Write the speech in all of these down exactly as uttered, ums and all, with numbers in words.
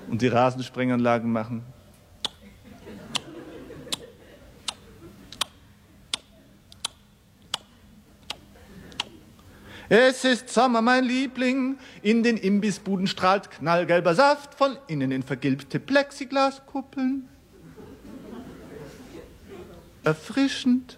Und die Rasensprenganlagen machen. Es ist Sommer, mein Liebling, in den Imbissbuden strahlt knallgelber Saft, von innen in vergilbte Plexiglaskuppeln. Erfrischend.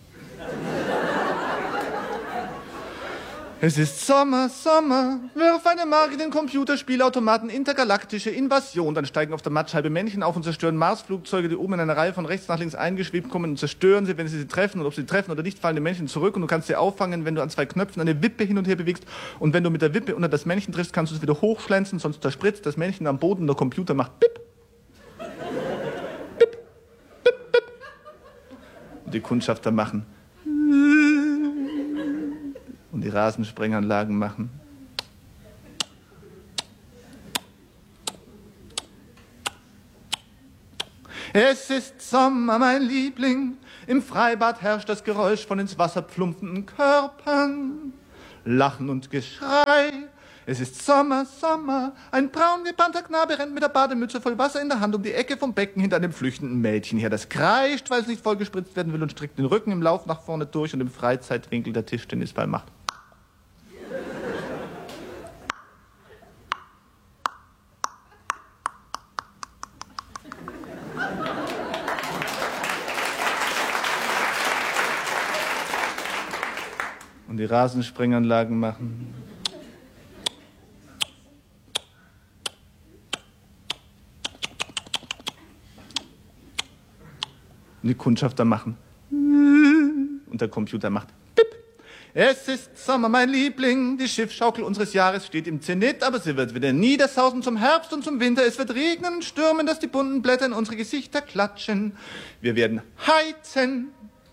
Es ist Sommer, Sommer, wirf eine Mark in den Computerspielautomaten Intergalaktische Invasion. Dann steigen auf der Mattscheibe Männchen auf und zerstören Marsflugzeuge, die oben in einer Reihe von rechts nach links eingeschwebt kommen und zerstören sie, wenn sie sie treffen. Und ob sie treffen oder nicht, fallen die Männchen zurück und du kannst sie auffangen, wenn du an zwei Knöpfen eine Wippe hin und her bewegst. Und wenn du mit der Wippe unter das Männchen triffst, kannst du es wieder hochschlänzen, sonst zerspritzt das Männchen am Boden und der Computer macht Bip. Bip, bip, bip. Und die Kundschafter machen und die Rasensprenganlagen machen. Es ist Sommer, mein Liebling, im Freibad herrscht das Geräusch von ins Wasser plumpenden Körpern. Lachen und Geschrei. Es ist Sommer, Sommer, ein braun gebannter Knabe rennt mit der Bademütze voll Wasser in der Hand um die Ecke vom Becken hinter einem flüchtenden Mädchen her. Das kreischt, weil es nicht vollgespritzt werden will und streckt den Rücken im Lauf nach vorne durch und im Freizeitwinkel der Tischtennisball macht. Und die Rasensprenganlagen machen. Und die Kundschafter machen. Und der Computer macht. Bip. Es ist Sommer, mein Liebling. Die Schiffsschaukel unseres Jahres steht im Zenit, aber sie wird wieder niedersausen zum Herbst und zum Winter. Es wird regnen und stürmen, dass die bunten Blätter in unsere Gesichter klatschen. Wir werden heizen,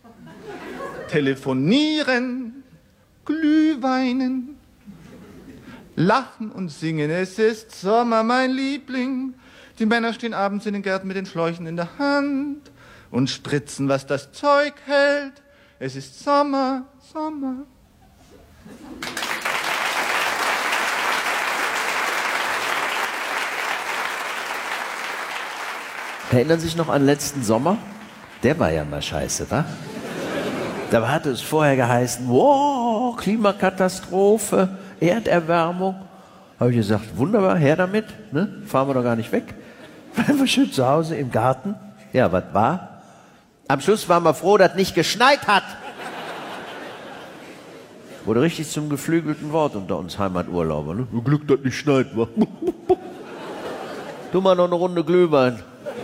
telefonieren, Glühweinen, lachen und singen. Es ist Sommer, mein Liebling. Die Männer stehen abends in den Gärten mit den Schläuchen in der Hand und spritzen, was das Zeug hält. Es ist Sommer, Sommer. Erinnern Sie sich noch an letzten Sommer? Der war ja mal scheiße, wa? Da hatte es vorher geheißen, wow, Klimakatastrophe, Erderwärmung. Habe ich gesagt, wunderbar, her damit, ne? Fahren wir doch gar nicht weg. Bleiben wir schön zu Hause im Garten. Ja, was war? Am Schluss waren wir froh, dass nicht geschneit hat. Wurde richtig zum geflügelten Wort unter uns Heimaturlauber. Ne? Glück, dass nicht schneit, wa? Tu mal noch eine Runde Glühwein.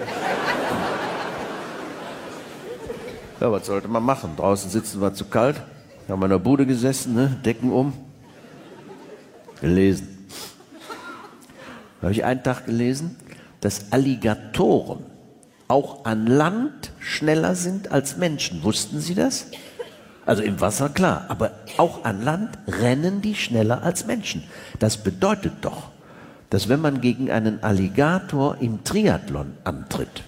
Ja, was sollte man machen? Draußen sitzen war zu kalt. Haben wir in der Bude gesessen, ne? Decken um. Gelesen. Da habe ich einen Tag gelesen, dass Alligatoren auch an Land schneller sind als Menschen. Wussten Sie das? Also im Wasser klar, aber auch an Land rennen die schneller als Menschen. Das bedeutet doch, dass wenn man gegen einen Alligator im Triathlon antritt,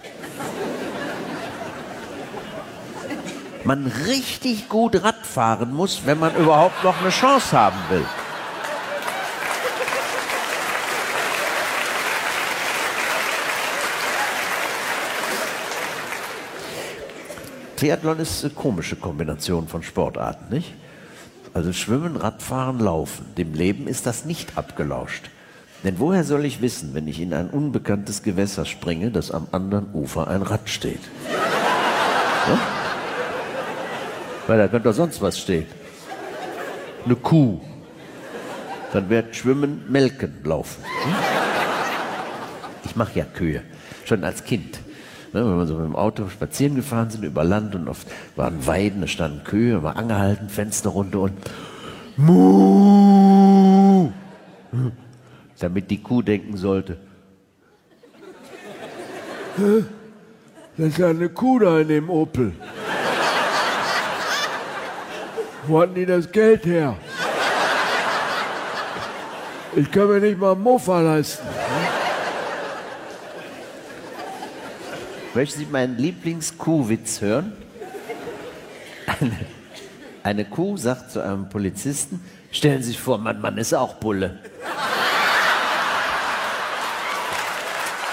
man richtig gut Rad fahren muss, wenn man überhaupt noch eine Chance haben will. Triathlon ist eine komische Kombination von Sportarten, nicht? Also Schwimmen, Radfahren, Laufen. Dem Leben ist das nicht abgelauscht. Denn woher soll ich wissen, wenn ich in ein unbekanntes Gewässer springe, dass am anderen Ufer ein Rad steht? Ja? Weil da könnte doch sonst was stehen. Eine Kuh. Dann wird Schwimmen, Melken, Laufen. Hm? Ich mache ja Kühe, schon als Kind. Ne, wenn wir so mit dem Auto spazieren gefahren sind über Land und oft waren Weiden, da standen Kühe, war angehalten, Fenster runter und Muh, damit die Kuh denken sollte, das ist ja eine Kuh da in dem Opel. Wo hatten die das Geld her? Ich kann mir nicht mal einen Mofa leisten. Möchten Sie meinen Lieblingskuhwitz hören? Eine, eine Kuh sagt zu einem Polizisten, stellen Sie sich vor, mein Mann ist auch Bulle.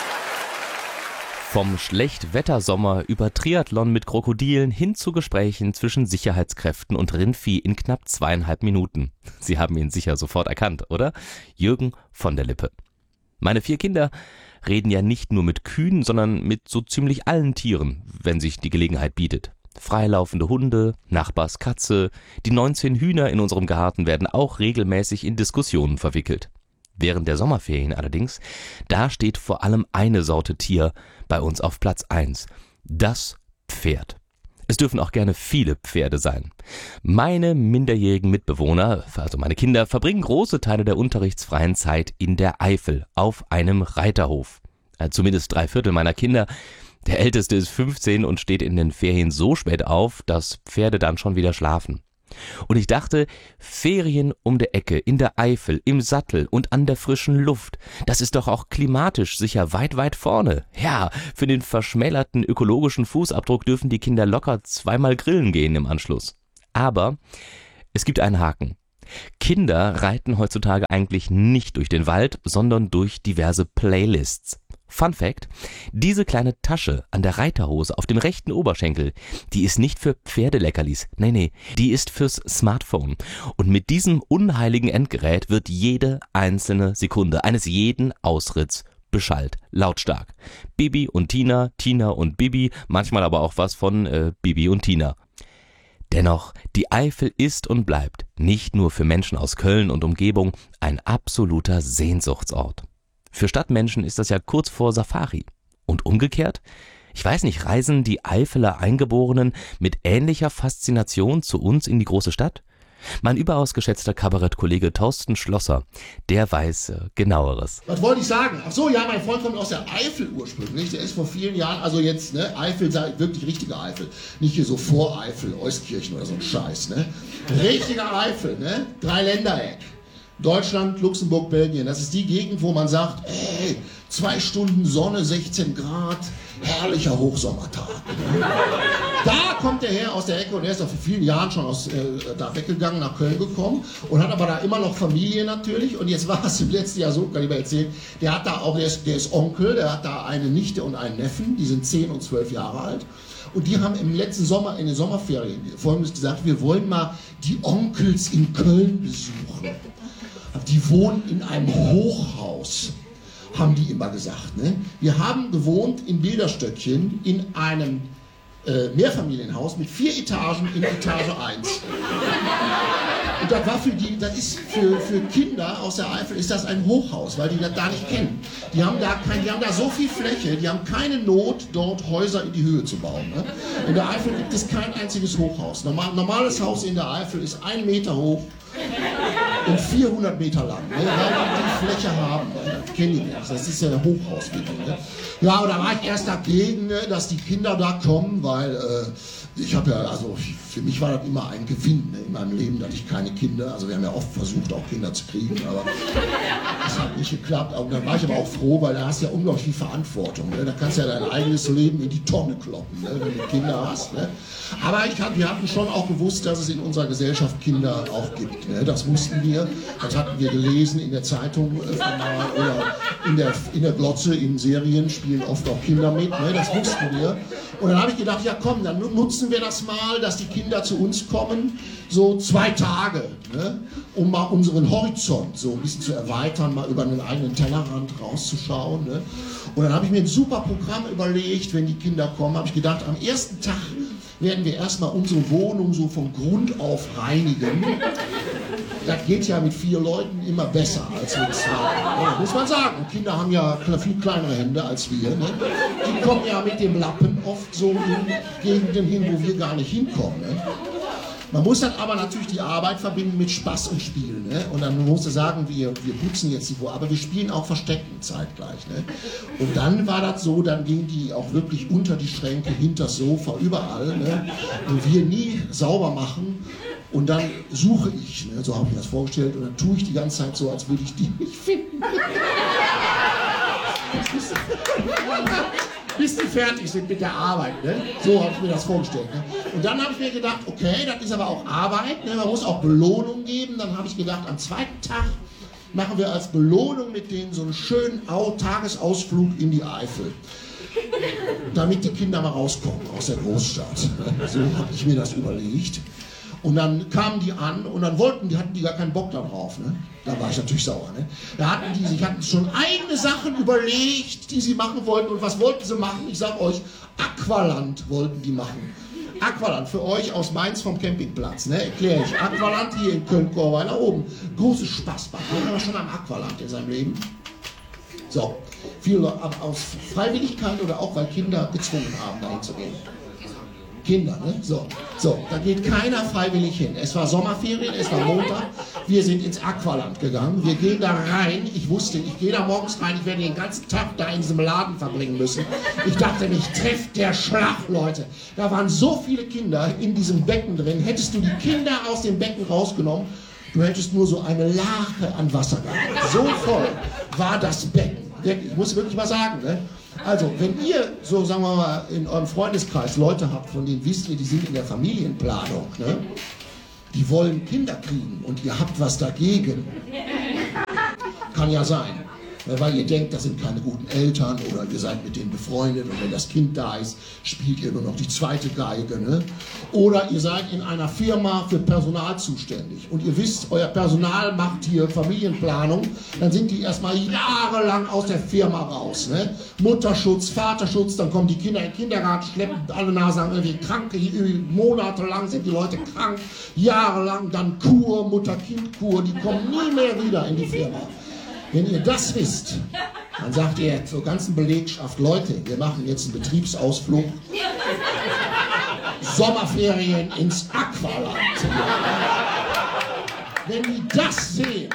Vom Schlechtwettersommer über Triathlon mit Krokodilen hin zu Gesprächen zwischen Sicherheitskräften und Rindvieh in knapp zweieinhalb Minuten. Sie haben ihn sicher sofort erkannt, oder? Jürgen von der Lippe. Meine vier Kinder reden ja nicht nur mit Kühen, sondern mit so ziemlich allen Tieren, wenn sich die Gelegenheit bietet. Freilaufende Hunde, Nachbars Katze, die neunzehn Hühner in unserem Garten werden auch regelmäßig in Diskussionen verwickelt. Während der Sommerferien allerdings, da steht vor allem eine Sorte Tier bei uns auf Platz eins. Das Pferd. Es dürfen auch gerne viele Pferde sein. Meine minderjährigen Mitbewohner, also meine Kinder, verbringen große Teile der unterrichtsfreien Zeit in der Eifel auf einem Reiterhof. Also zumindest drei Viertel meiner Kinder. Der Älteste ist fünfzehn und steht in den Ferien so spät auf, dass Pferde dann schon wieder schlafen. Und ich dachte, Ferien um der Ecke, in der Eifel, im Sattel und an der frischen Luft, das ist doch auch klimatisch sicher weit, weit vorne. Ja, für den verschmälerten ökologischen Fußabdruck dürfen die Kinder locker zweimal grillen gehen im Anschluss. Aber es gibt einen Haken. Kinder reiten heutzutage eigentlich nicht durch den Wald, sondern durch diverse Playlists. Fun Fact: Diese kleine Tasche an der Reiterhose auf dem rechten Oberschenkel, die ist nicht für Pferdeleckerlis, nee, nee, die ist fürs Smartphone. Und mit diesem unheiligen Endgerät wird jede einzelne Sekunde eines jeden Ausritts beschallt, lautstark. Bibi und Tina, Tina und Bibi, manchmal aber auch was von äh, Bibi und Tina. Dennoch, die Eifel ist und bleibt nicht nur für Menschen aus Köln und Umgebung ein absoluter Sehnsuchtsort. Für Stadtmenschen ist das ja kurz vor Safari. Und umgekehrt? Ich weiß nicht, reisen die Eifeler Eingeborenen mit ähnlicher Faszination zu uns in die große Stadt? Mein überaus geschätzter Kabarettkollege Thorsten Schlosser, der weiß äh, Genaueres. Was wollte ich sagen? Ach so, ja, mein Freund kommt aus der Eifel ursprünglich. Der ist vor vielen Jahren, also jetzt, ne, Eifel, wirklich richtige Eifel. Nicht hier so Voreifel, Euskirchen oder so ein Scheiß, ne? Richtige Eifel, ne? Dreiländereck. Deutschland, Luxemburg, Belgien, das ist die Gegend, wo man sagt, ey, zwei Stunden Sonne, sechzehn Grad, herrlicher Hochsommertag. Da kommt er her aus der Ecke und er ist vor vielen Jahren schon aus, äh, da weggegangen, nach Köln gekommen und hat aber da immer noch Familie natürlich und jetzt war es im letzten Jahr so, kann ich mal erzählen, der hat da auch, der ist, der ist Onkel, der hat da eine Nichte und einen Neffen, die sind zehn und zwölf Jahre alt. Und die haben im letzten Sommer, in den Sommerferien, Folgendes gesagt, wir wollen mal die Onkels in Köln besuchen. Die wohnen in einem Hochhaus, haben die immer gesagt. Ne? Wir haben gewohnt in Bilderstöckchen in einem äh, Mehrfamilienhaus mit vier Etagen in Etage eins. Und das war für die, das ist für, für Kinder aus der Eifel ist das ein Hochhaus, weil die das da nicht kennen. Die haben da kein, die haben da so viel Fläche, die haben keine Not, dort Häuser in die Höhe zu bauen. Ne? In der Eifel gibt es kein einziges Hochhaus. Normal, normales Haus in der Eifel ist ein Meter hoch und vierhundert Meter lang, ne? Weil die die Fläche haben, ne? Das kennen die nicht, das ist ja der Hochhaus. Ne? Ja, und da war ich erst dagegen, ne, dass die Kinder da kommen, weil äh, ich habe ja, also für mich war das immer ein Gewinn, ne, in meinem Leben, dass ich keine Kinder, also wir haben ja oft versucht, auch Kinder zu kriegen, aber das hat nicht geklappt. Und dann war ich aber auch froh, weil da hast du ja unglaublich viel Verantwortung, ne? Da kannst du ja dein eigenes Leben in die Tonne kloppen, ne, wenn du Kinder hast. Ne? Aber ich hab, wir hatten schon auch gewusst, dass es in unserer Gesellschaft Kinder auch gibt. Ne? Das wussten wir, das hatten wir gelesen in der Zeitung äh, mal, oder in der, in der Glotze, in Serien spielen oft auch Kinder mit, ne? Das wussten wir. Und dann habe ich gedacht, ja komm, dann nutzen wir das mal, dass die Kinder zu uns kommen, so zwei Tage, ne? Um mal unseren Horizont so ein bisschen zu erweitern, mal über einen eigenen Tellerrand rauszuschauen. Ne? Und dann habe ich mir ein super Programm überlegt, wenn die Kinder kommen, habe ich gedacht, am ersten Tag werden wir erstmal unsere Wohnung so von Grund auf reinigen. Das geht ja mit vier Leuten immer besser als mit zwei. Ja, muss man sagen. Kinder haben ja viel kleinere Hände als wir. Ne? Die kommen ja mit dem Lappen oft so in Gegenden hin, wo wir gar nicht hinkommen. Ne? Man muss dann aber natürlich die Arbeit verbinden mit Spaß und Spiel. Ne? Und dann musst du sagen, wir, wir putzen jetzt die Wohnung, aber wir spielen auch Verstecken zeitgleich. Ne? Und dann war das so, dann gingen die auch wirklich unter die Schränke, hinter das Sofa, überall. Ne? Und wir nie sauber machen. Und dann suche ich, ne? So habe ich mir das vorgestellt, und dann tue ich die ganze Zeit so, als würde ich die nicht finden. Bis die fertig sind mit der Arbeit. Ne? So habe ich mir das vorgestellt. Ne? Und dann habe ich mir gedacht, okay, das ist aber auch Arbeit, ne? Man muss auch Belohnung geben. Dann habe ich gedacht, am zweiten Tag machen wir als Belohnung mit denen so einen schönen Tagesausflug in die Eifel. damit die Kinder mal rauskommen aus der Großstadt. So habe ich mir das überlegt. Und dann kamen die an und dann wollten die, hatten die gar keinen Bock darauf. Ne? Da war ich natürlich sauer. Ne? Da hatten die sich hatten schon eigene Sachen überlegt, die sie machen wollten. Und was wollten sie machen? Ich sag euch, Aqualand wollten die machen. Aqualand, für euch aus Mainz vom Campingplatz, ne? Erkläre ich. Aqualand hier in Köln-Korweiler oben. Großes Spaßbad. War man schon am Aqualand in seinem Leben? So, viele aus Freiwilligkeit oder auch weil Kinder gezwungen haben, dahin zu gehen. Kinder, ne? So, so, da geht keiner freiwillig hin. Es war Sommerferien, es war Montag. Wir sind ins Aqualand gegangen. Wir gehen da rein. Ich wusste, ich gehe da morgens rein. Ich werde den ganzen Tag da in diesem Laden verbringen müssen. Ich dachte, mich trifft der Schlag, Leute. Da waren so viele Kinder in diesem Becken drin. Hättest du die Kinder aus dem Becken rausgenommen, du hättest nur so eine Lache an Wasser gehabt. So voll war das Becken. Ich muss wirklich mal sagen, ne? Also, wenn ihr, so sagen wir mal, in eurem Freundeskreis Leute habt, von denen wisst ihr, die sind in der Familienplanung, ne? Die wollen Kinder kriegen und ihr habt was dagegen, kann ja sein. Weil ihr denkt, das sind keine guten Eltern oder ihr seid mit denen befreundet und wenn das Kind da ist, spielt ihr nur noch die zweite Geige. Ne? Oder ihr seid in einer Firma für Personal zuständig und ihr wisst, euer Personal macht hier Familienplanung, dann sind die erstmal jahrelang aus der Firma raus. Ne? Mutterschutz, Vaterschutz, dann kommen die Kinder in den Kindergarten, schleppen alle Nase an irgendwie Kranke, monatelang sind die Leute krank, jahrelang, dann Kur, Mutter-Kind-Kur, die kommen nie mehr wieder in die Firma. Wenn ihr das wisst, dann sagt ihr zur ganzen Belegschaft, Leute, wir machen jetzt einen Betriebsausflug, Sommerferien ins Aqualand. Wenn die das sehen.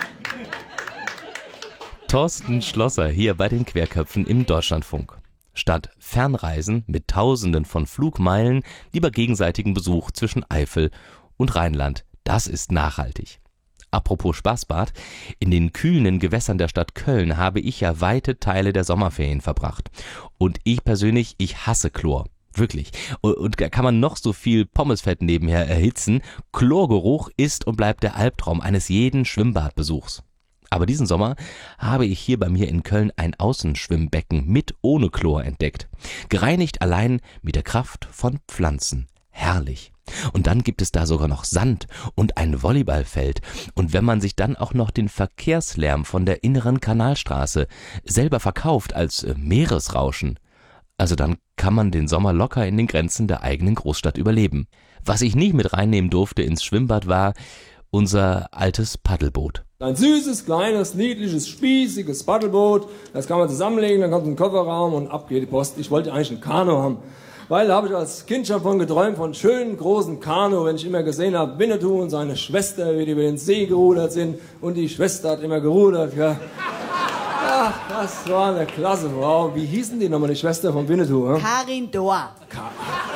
Thorsten Schlosser hier bei den Querköpfen im Deutschlandfunk. Statt Fernreisen mit Tausenden von Flugmeilen lieber gegenseitigen Besuch zwischen Eifel und Rheinland. Das ist nachhaltig. Apropos Spaßbad, in den kühlen Gewässern der Stadt Köln habe ich ja weite Teile der Sommerferien verbracht. Und ich persönlich, ich hasse Chlor. Wirklich. Und da kann man noch so viel Pommesfett nebenher erhitzen. Chlorgeruch ist und bleibt der Albtraum eines jeden Schwimmbadbesuchs. Aber diesen Sommer habe ich hier bei mir in Köln ein Außenschwimmbecken mit ohne Chlor entdeckt. Gereinigt allein mit der Kraft von Pflanzen. Herrlich. Und dann gibt es da sogar noch Sand und ein Volleyballfeld. Und wenn man sich dann auch noch den Verkehrslärm von der inneren Kanalstraße selber verkauft als Meeresrauschen, also dann kann man den Sommer locker in den Grenzen der eigenen Großstadt überleben. Was ich nicht mit reinnehmen durfte ins Schwimmbad war unser altes Paddelboot. Ein süßes, kleines, niedliches, spießiges Paddelboot, das kann man zusammenlegen, dann kommt ein Kofferraum und ab geht die Post. Ich wollte eigentlich ein Kanu haben. Weil da habe ich als Kind schon von geträumt, von schönen großen Kanu, wenn ich immer gesehen habe, Winnetou und seine Schwester, wie die über den See gerudert sind. Und die Schwester hat immer gerudert, ja. Ach, das war eine klasse Frau. Wie hießen die nochmal, die Schwester von Winnetou? Ja? Karin Dohr. Ka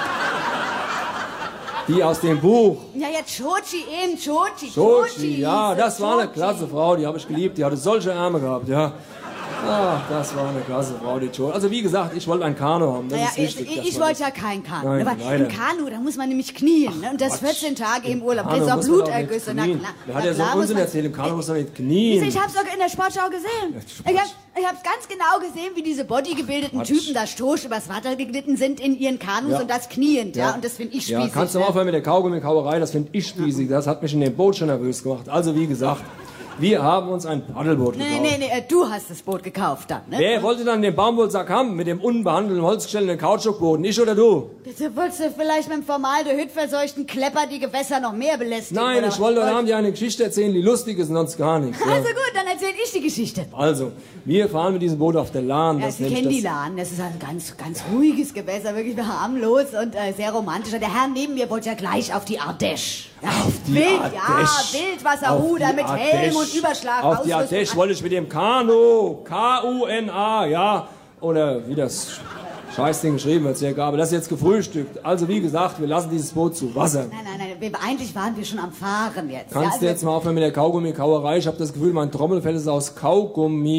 die aus dem Buch. Ja, ja, Chochi eben, Chochi. Chochi, ja, das war eine klasse Frau, die habe ich geliebt. Die hatte solche Ärmel gehabt, ja. Ach, das war eine klasse Frau, die Joe. Also wie gesagt, ich wollte ein Kanu haben. Das naja, ist wichtig, ich ich wollte ja kein Kanu. Nein, aber leider. im Kanu, da muss man nämlich knien. Ne? Und das vierzehn Tage im Urlaub. Kanu Das ist auch muss man doch Blutergüsse. nicht Na knien. klar. Der hat ja so einen Unsinn erzählt, im Kanu muss man nicht knien. Ich hab's doch in der Sportschau gesehen. Ich hab, ich hab's ganz genau gesehen, wie diese bodygebildeten Quatsch. Typen da stoisch übers Wasser geglitten sind in ihren Kanus Ja. und das kniend. Ja. Ja. Und das finde ich Ja, spießig. kannst du mal aufhören mit der Kaugummi-Kauerei, das finde ich spießig. Das hat mich in dem Boot schon nervös gemacht. Also wie gesagt, wir haben uns ein Paddelboot gekauft. Nee, nee, nee, du hast das Boot gekauft dann, ne? Wer wollte dann den Baumwollsack haben mit dem unbehandelten Holzgestell und dem Kautschukboden? Ich oder du? Bitte wolltest du vielleicht mit dem Formaldehyd verseuchten Klepper die Gewässer noch mehr belästigen? Nein, oder ich wollte was? heute Abend dir eine Geschichte erzählen, die lustig ist und sonst gar nichts. Ja. Also gut, dann erzähl ich die Geschichte. Also, wir fahren mit diesem Boot auf der Lahn. Ja, Das Sie nennt kennen das die Lahn. Das ist ein ganz, ganz ruhiges Gewässer, wirklich harmlos und äh, sehr romantisch. Und der Herr neben mir wollte ja gleich auf die Ardèche. Ja, Auf die Wild, Ardèche. ja, Wildwasserruder Auf die mit Helm Ardèche. und Überschlag. Auf die Ausrüstung. Ardèche wollte ich mit dem Kanu, K U N A, ja, oder wie das Scheißding geschrieben wird, sehr aber das ist jetzt gefrühstückt. Also wie gesagt, wir lassen dieses Boot zu Wasser. Nein, nein, nein, wir, eigentlich waren wir schon am Fahren jetzt. Kannst ja, du jetzt mal aufhören mit der Kaugummi-Kauerei? Ich habe das Gefühl, mein Trommelfell ist aus Kaugummi.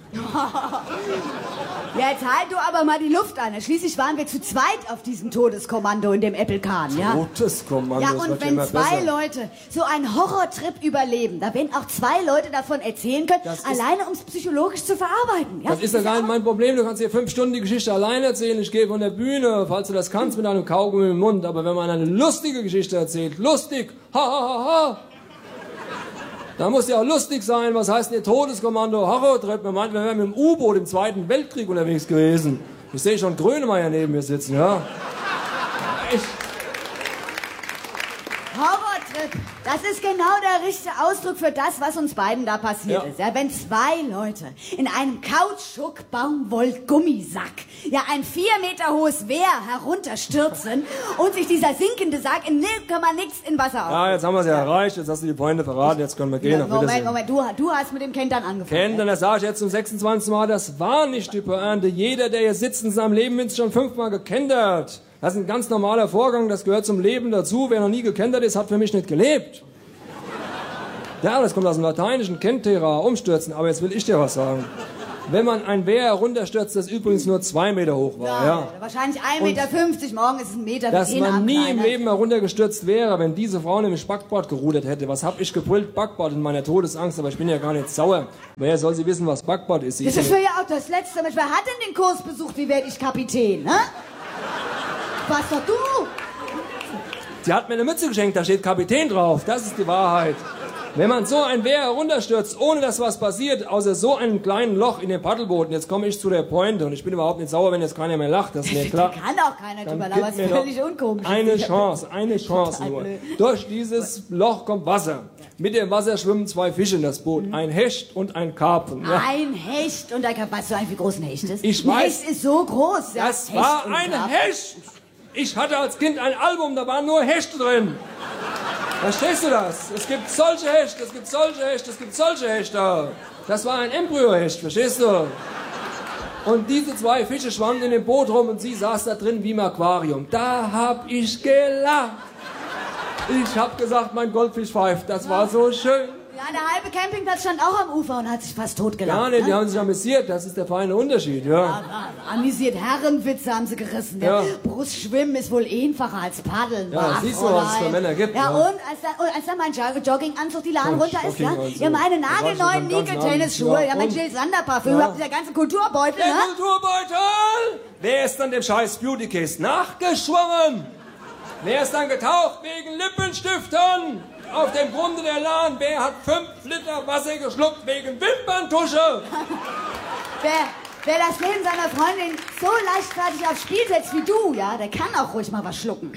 Jetzt halt du aber mal die Luft an. Schließlich waren wir zu zweit auf diesem Todeskommando in dem Appelkahn, ja? Todeskommando, Ja, das und wird wenn immer zwei besser. Leute so einen Horrortrip überleben, da werden auch zwei Leute davon erzählen können, Das ist- alleine um es psychologisch zu verarbeiten. Ja? Das ist ja gar nicht mein Problem. Du kannst dir fünf Stunden die Geschichte allein erzählen. Ich gehe von der Bühne, falls du das kannst, mit einem Kaugummi im Mund. Aber wenn man eine lustige Geschichte erzählt, lustig, ha, ha, ha, ha, da muss ja auch lustig sein. Was heißt denn ihr Todeskommando, Horrortrip? Man meint, wir wären mit dem U-Boot im Zweiten Weltkrieg unterwegs gewesen. Ich sehe schon Grönemeyer neben mir sitzen, ja. Ich, Horrortrip, das ist genau der richtige Ausdruck für das, was uns beiden da passiert Ja. ist. Ja, wenn zwei Leute in einem Kautschuk-Baumwoll-Gummisack ja ein vier Meter hohes Wehr herunterstürzen und sich dieser sinkende Sack in null Komma nix in Wasser auf. ja, jetzt haben wir es ja erreicht. Jetzt hast du die Pointe verraten. Jetzt können wir gehen. Auf Moment, Wiedersehen. Moment, du, du hast mit dem Kentern angefangen. Kennt, und das sage ich jetzt zum sechsundzwanzigsten Mal, das war nicht die Pointe. Jeder, der hier sitzt in seinem Leben, ist schon fünfmal gekentert. Das ist ein ganz normaler Vorgang, das gehört zum Leben dazu. Wer noch nie gekentert ist, hat für mich nicht gelebt. Ja, das kommt aus dem Lateinischen, kentera, umstürzen. Aber jetzt will ich dir was sagen. Wenn man ein Wehr herunterstürzt, das übrigens nur zwei Meter hoch war, Ja, ja. wahrscheinlich ein Meter fünfzig, morgen ist es ein Meter Dass zehn man nie im kleiner. Leben heruntergestürzt wäre, wenn diese Frau nämlich Backbord gerudert hätte. Was hab ich gebrüllt? Backbord in meiner Todesangst, aber ich bin ja gar nicht sauer. Woher soll sie wissen, was Backbord ist? Sie Das ist ist ja für ja auch das Letzte. Mensch, wer hat denn den Kurs besucht? Wie werde ich Kapitän, ne? Was doch du? Sie hat mir eine Mütze geschenkt, da steht Kapitän drauf. Das ist die Wahrheit. Wenn man so ein Wehr herunterstürzt, ohne dass was passiert, außer so einem kleinen Loch in dem Paddelboot, und jetzt komme ich zu der Pointe, und ich bin überhaupt nicht sauer, wenn jetzt keiner mehr lacht, das ist mir klar. Kann auch keiner Dann drüber gib lachen, mir ist doch völlig unkomisch. eine Chance, eine Chance Total nur. blöd. Durch dieses Loch kommt Wasser. Mit dem Wasser schwimmen zwei Fische in das Boot, ein Hecht und ein Karpfen. Ja. Ein Hecht und ein Karpfen. Weißt du eigentlich, wie groß ein Hecht ist? Ich ein weiß. Hecht ist so groß. Ja. Das Hecht war und ein Karpfen. Hecht. Ich hatte als Kind ein Album, da waren nur Hechte drin. Verstehst du das? Es gibt solche Hechte, es gibt solche Hechte, es gibt solche Hechte. Das war ein Embryohecht, verstehst du? Und diese zwei Fische schwammen in dem Boot rum und sie saß da drin wie im Aquarium. Da hab ich gelacht. Ich hab gesagt, mein Goldfisch pfeift, das war so schön. Ja, der halbe Campingplatz stand auch am Ufer und hat sich fast totgelacht. Gar nicht, die ne? haben sich amüsiert, das ist der feine Unterschied, ja. Ja, amüsiert Herrenwitze haben sie gerissen. Ja. Der Brustschwimmen ist wohl einfacher als Paddeln. Ja, war siehst du, was es für Fräulein. Männer gibt, Ja, ja. und als dann, und als dann mein Jog- Jogginganzug die Lahn Und runter ist, ja, Jogginganzug. ja, meine Da war ich nagelneuen mit meinem ganzen Nike-Tennisschuhe, Abend, ja, mein ja, Jill Sander Parfüm, Ja. überhaupt dieser ganze Kulturbeutel, Der ne? Kulturbeutel! Wer ist dann dem scheiß Beauty Case nachgeschwommen? Wer ist dann getaucht wegen Lippenstiften? Auf dem Grunde der Lahn, wer hat fünf Liter Wasser geschluckt wegen Wimperntusche? Wer, wer das Leben seiner Freundin so leichtfertig aufs Spiel setzt wie du, ja, der kann auch ruhig mal was schlucken.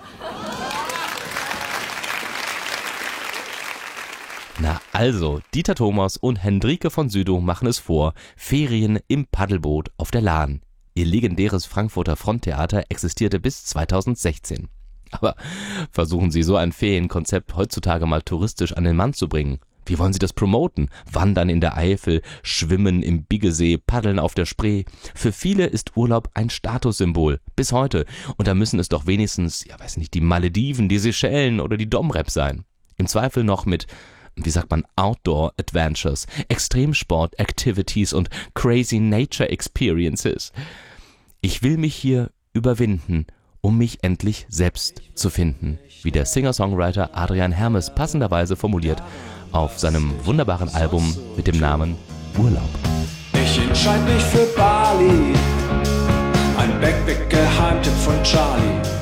Na also, Dieter Thomas und Hendrike von Südow machen es vor. Ferien im Paddelboot auf der Lahn. Ihr legendäres Frankfurter Fronttheater existierte bis zweitausendsechzehn. Aber versuchen Sie so ein Ferienkonzept heutzutage mal touristisch an den Mann zu bringen. Wie wollen Sie das promoten? Wandern in der Eifel, Schwimmen im Biggesee, Paddeln auf der Spree. Für viele ist Urlaub ein Statussymbol. Bis heute. Und da müssen es doch wenigstens, ja weiß nicht, die Malediven, die Seychellen oder die Domrep sein. Im Zweifel noch mit, wie sagt man, Outdoor Adventures, Extremsport Activities und Crazy Nature Experiences. Ich will mich hier überwinden, um mich endlich selbst zu finden, wie der Singer-Songwriter Adrian Hermes passenderweise formuliert auf seinem wunderbaren Album mit dem Namen Urlaub. Ich entscheide mich für Bali, ein Backpack-Geheimtipp von Charlie.